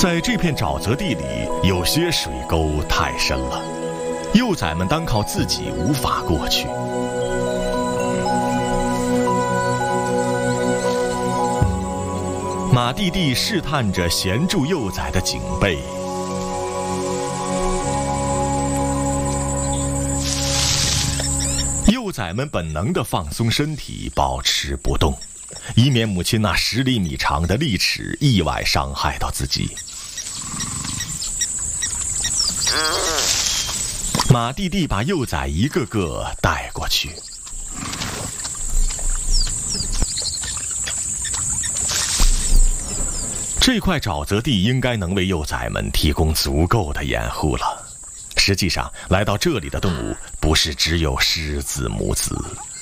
在这片沼泽地里，有些水沟太深了，幼崽们单靠自己无法过去。马弟弟试探着衔住幼崽的颈背，幼崽们本能地放松身体，保持不动，以免母亲那10厘米长的利齿意外伤害到自己。马弟弟把幼崽一个个带过去。这块沼泽地应该能为幼崽们提供足够的掩护了。实际上，来到这里的动物不是只有狮子母子。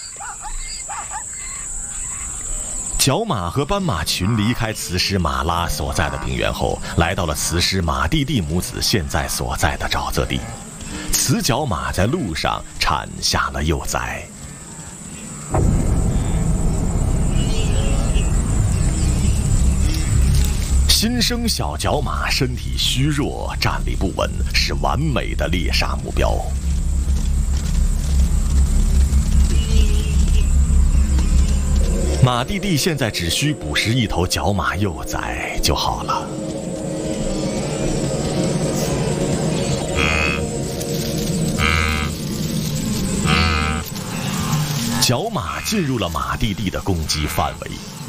角马和斑马群离开雌狮马拉所在的平原后，来到了雌狮马弟弟母子现在所在的沼泽地。雌角马在路上产下了幼崽。新生小角马身体虚弱，站立不稳，是完美的猎杀目标。马弟弟现在只需捕食一头角马幼崽就好了。角马进入了马弟弟的攻击范围。